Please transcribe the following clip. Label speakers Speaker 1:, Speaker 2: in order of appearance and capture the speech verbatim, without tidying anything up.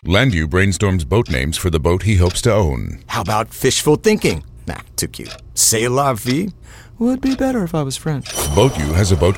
Speaker 1: Landu brainstorms boat names for the boat he hopes to own.
Speaker 2: How about fishful thinking? Nah, too cute. C'est la vie would be better if I was French.
Speaker 1: Boat U has a boat